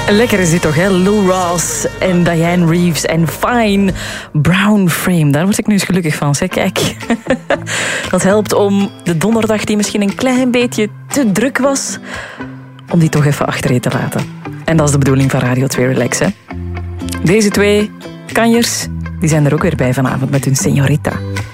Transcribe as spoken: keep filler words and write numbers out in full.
Lekker is dit toch, hè? Lou Rawls en Diane Reeves en Fine Brown Frame. Daar word ik nu eens gelukkig van, zeg. Kijk. Dat helpt om de donderdag die misschien een klein beetje te druk was, om die toch even achtereen te laten. En dat is de bedoeling van Radio twee Relax, hè? Deze twee kanjers, die zijn er ook weer bij vanavond met hun Señorita.